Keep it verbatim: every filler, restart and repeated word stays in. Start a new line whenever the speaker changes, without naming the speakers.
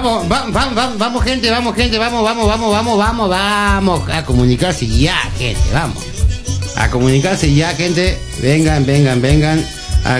Vamos, vamos, vamos, vamos, gente, vamos, gente, vamos, vamos, vamos, vamos, vamos, vamos a comunicarse ya, gente, vamos. A comunicarse ya, gente. Vengan, vengan, vengan.